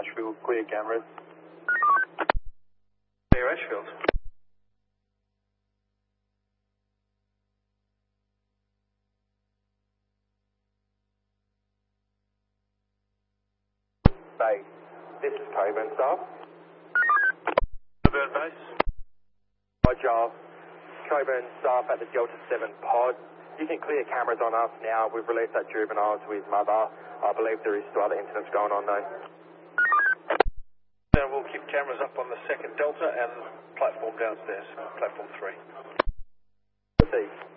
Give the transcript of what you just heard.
Ashfield, clear cameras. Clear Ashfield. Bay, this is Coburn staff. Coburn base. Roger. Coburn staff at the Delta 7 pod. You can clear cameras on us now. We've released that juvenile to his mother. I believe there is still other incidents going on though. Now we'll keep cameras up on the second Delta and platform downstairs, platform 3. Proceed.